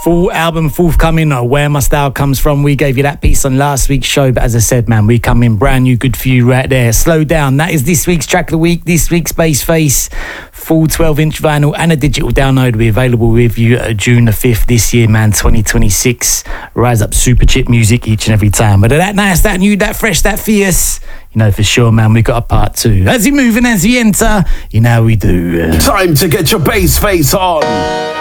Full album forthcoming, Where My Style Comes From. We gave you that piece on last week's show, but as I said, man, we come in brand new, good for you right there. Slow Down, that is this week's track of the week, this week's Bass Face. Full 12-inch vinyl and a digital download will be available with you June the 5th this year, man, 2026. Rise up super chip music each and every time. But that nice, that new, that fresh, that fierce, you know for sure, man, we got a part 2. As we move and as we enter, you know we do. Time to get your bass face on.